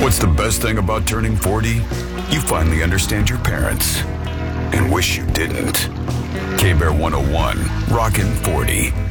What's the best thing about turning 40? You finally understand your parents and wish you didn't. K-Bear 101, Rockin' 40.